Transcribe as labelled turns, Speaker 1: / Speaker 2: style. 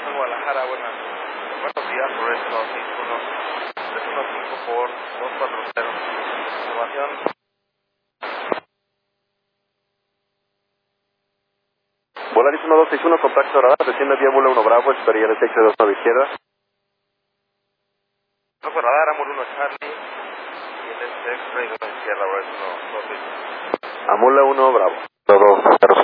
Speaker 1: en Guadalajara, buenos días, Progreso 261, 315 por 240, información.
Speaker 2: Volaris 1261, contacto radar, desciende vía Mula 1 Bravo, espera el 629 izquierda.
Speaker 1: Contacto radar, Amur 1 Charlie, y el X-Ray 2 izquierda, Progreso 261.
Speaker 2: A Mula 1 Bravo. Todo,